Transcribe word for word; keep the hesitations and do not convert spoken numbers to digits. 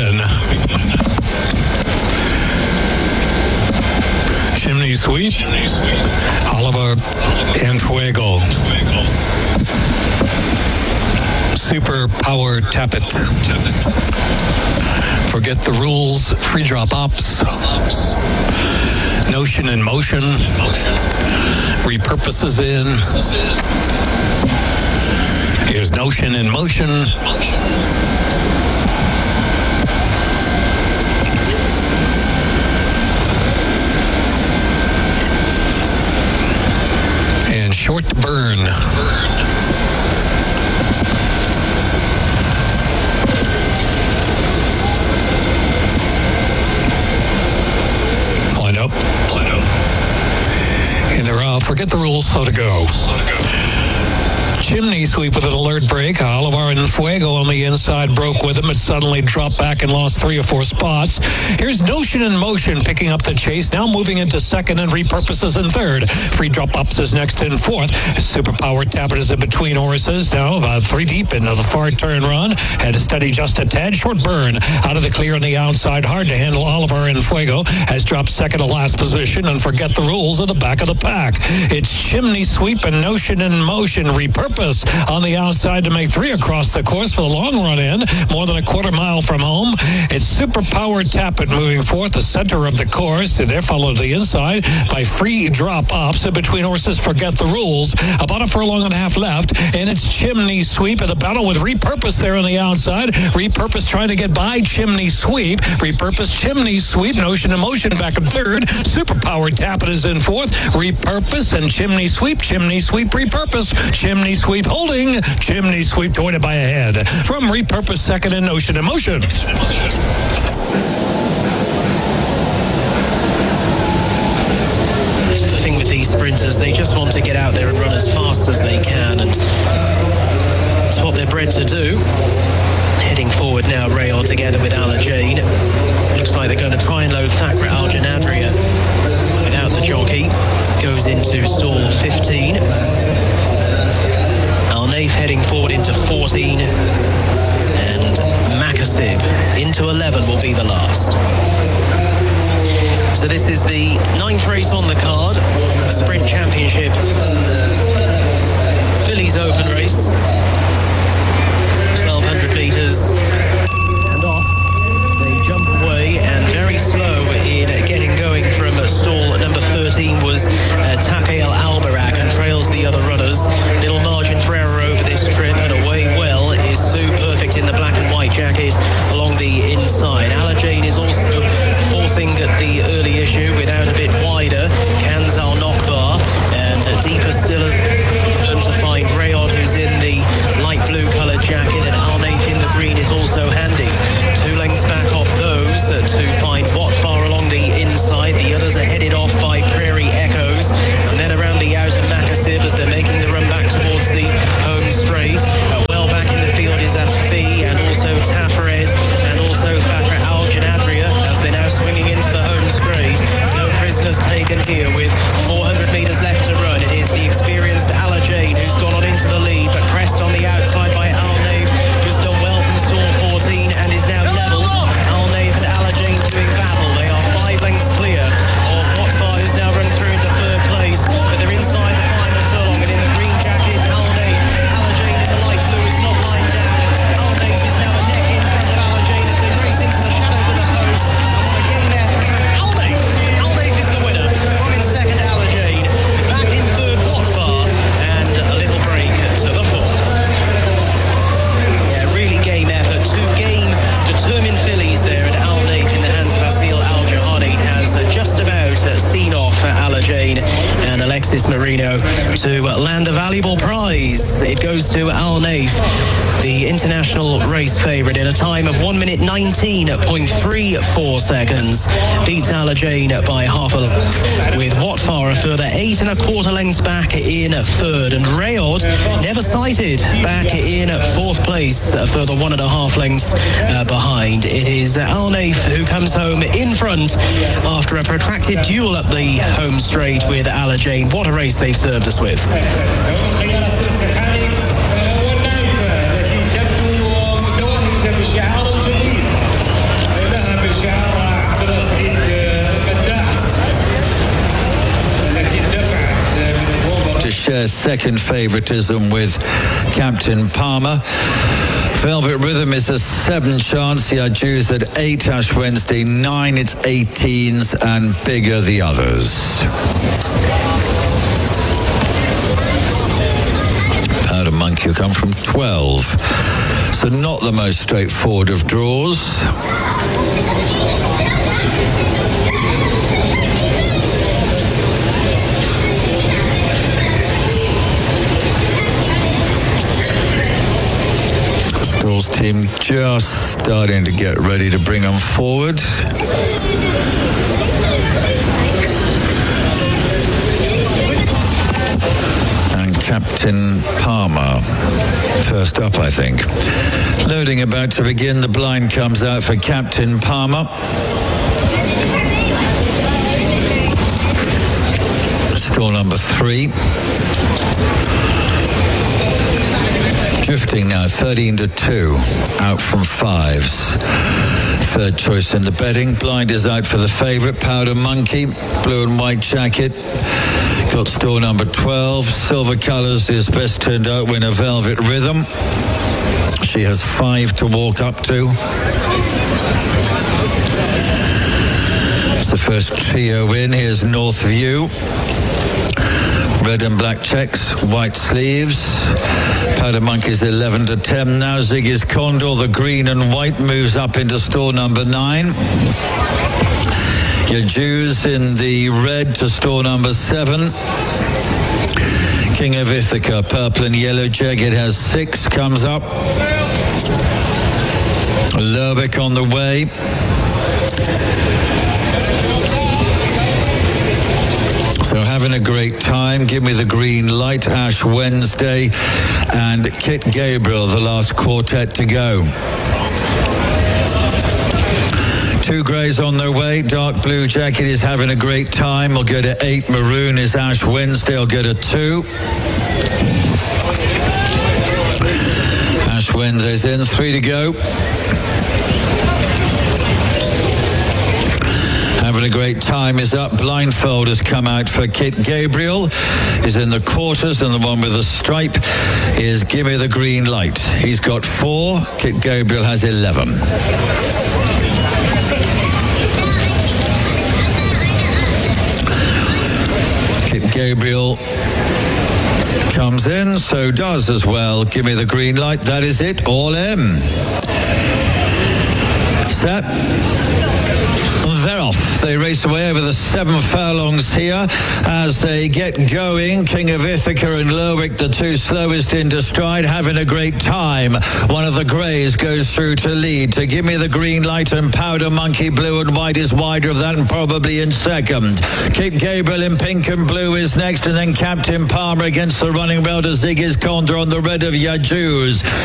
in. Chimney Sweep, Oliver and Fuego. Super Power Tap It. Forget the Rules, Free Drop Ops. Notion in Motion. Repurposes in. Here's Notion in Motion. And Short Burn. Line up. Line up. And they're off. Forget the Rules, so to go. So to go. Chimney Sweep with an alert break. Oliver and Fuego on the inside broke with him. It suddenly dropped back and lost three or four spots. Here's Notion in Motion picking up the chase. Now moving into second and repurposes in third. Free Drop Ups is next in fourth. Superpower Tap It is in between horses. Now about three deep into the far turn run. Had to steady just a tad. Short Burn out of the clear on the outside. Hard to handle. Oliver and Fuego has dropped second to last position. And Forget the Rules at the back of the pack. It's Chimney Sweep and Notion in Motion. Repurpose on the outside to make three across the course for the long run in, more than a quarter mile from home. It's Superpower Tap It moving forth, the center of the course, and they're followed to the inside by Free Drop Ops. In between horses, Forget the Rules. About a furlong and a half left, and it's Chimney Sweep in the battle with Repurpose there on the outside. Repurpose trying to get by Chimney Sweep. Repurpose, Chimney Sweep, Notion in Motion back in third. Superpower Tap It is in fourth. Repurpose and Chimney Sweep. Chimney Sweep, Repurpose. Chimney Sweep holding. Chimney Sweep to win it by a head. From Repurpose second and Notion in Motion. It's the thing with these sprinters, they just want to get out there and run as fast as they can, and it's what they're bred to do. Heading forward now, Rayo together with Ala Jane. Looks like they're going to try and load Thakra Aljanadria without the jockey. Goes into stall fifteen. Alnaif heading forward into fourteen, and Makasib into eleven will be the last. So this is the ninth race on the card, the Sprint Championship Fillies Open race, twelve hundred metres, and off they jump away, and very slow in getting going from stall number thirteen was uh, Take El Albarak, and trails the other runners. Little margin for error over this trip, and away well is Sue Perfect in the black and white jacket along the inside. Ala Jane is also forcing the early issue without a bit wider. Kanzal Nokbar, and uh, deeper still um, to find Rayod, who's in the light blue coloured jacket, and Alnaif in the green is also handy. Two lengths back off those uh, to find Watfar along the inside. The others are headed off by Prairie Echoes, and then around the outer Makasib as they're making the run back towards the home straight. Uh, well back in the field is Afi, and also Tafared, and also Thakra Aljanadria as they're now swinging into the home straight. No prisoners taken here with four hundred metres left to run. It is the experienced Ala Jane who's gone on into the lead, but pressed on the outside by Alnaif, who's done well from stall fourteen and is now level. Alnaif and Ala Jane doing battle. They are five lengths clear of Watfar, who's now run through into third place, but they're inside the final furlong, and in the green jacket, Alnaif. Ala Jane in the light blue is not lying down. Alnaif is now a neck in front of Ala Jane as they race into the shadows of the post. And what a game there for Alnaif. Alnaif is the winner. From in second, Ala Jane. Back in third, Watfar, and a little break to the fourth. Yeah, really game effort. Two game determined fillies there, and Alnaif in the hands of Asil Al-Jahani has just about seen off Ala Jane and Alexis Marino to land a valuable prize. It goes to Alnaif, the international race favourite, in a time of one minute nineteen point three four seconds. Beats Ala Jane by half a length, with Watfar a further eight and a quarter lengths back in third, and Rayod, never sighted, back in fourth place, a further one and a half lengths uh, behind. It is Alnaif who comes home in front after a protracted duel up the home straight with Ala Jane. What a race they've served us with. their second favoritism with Captain Palmer. Velvet Rhythm is a seven chance. The Adju's at eight. Ash Wednesday nine. It's eighteens and bigger the others. Powder Monkey will come from twelve. So not the most straightforward of draws. Stalls team just starting to get ready to bring them forward. And Captain Palmer first up, I think. Loading about to begin. The blind comes out for Captain Palmer. Stall number three. Drifting now, thirteen to two, out from fives. Third choice in the betting. Blind is out for the favourite, Powder Monkey, blue and white jacket. Got stall number twelve. Silver colours is best turned out winner, Velvet Rhythm. She has five to walk up to. It's the first trio in. Here's North View. Red and black checks, white sleeves. Powder Monkey's eleven to ten. Now Ziggy's Condor, the green and white, moves up into stall number nine. Your Jews in the red to stall number seven. King of Ithaca, purple and yellow jacket, has six, comes up. Lerwick on the way. So having a great time. Give me the green light. Ash Wednesday and Kit Gabriel, the last quartet to go. Two greys on their way. Dark blue jacket is having a great time. We'll go to eight. Maroon is Ash Wednesday. I'll go to two. Ash Wednesday's in. Three to go. Having a great time is up. Blindfold has come out for Kit Gabriel. He's in the quarters, and the one with the stripe is Gimme the Green Light. He's got four. Kit Gabriel has eleven. Kit Gabriel comes in, so does as well Gimme the Green Light. That is it. All in. Set. They're off. They race away over the seven furlongs here as they get going. King of Ithaca and Lerwick, the two slowest into stride, having a great time. One of the greys goes through to lead. To Give Me the Green Light and Powder Monkey, blue and white, is wider of that and probably in second. Kit Gabriel in pink and blue is next, and then Captain Palmer against the running well to Ziggy's Condor on the red of Yajuz.